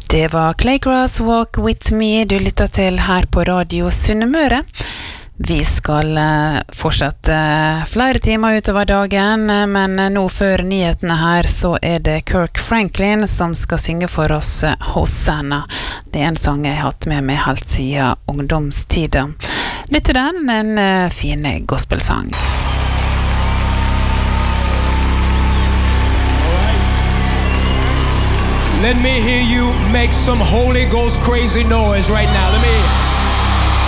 Det var Claygrass Walk With Me du lytter til her på Radio Sunnmøre. Vi skal fortsette flere timer utover dagen, men nå før nyhetene her så det Kirk Franklin som skal synge for oss Hosanna. Det en sang jeg har hatt med meg helt siden ungdomstiden. Lytt til den, en fin gospelsang. Let me hear you make some Holy Ghost crazy noise right now. Let me hear.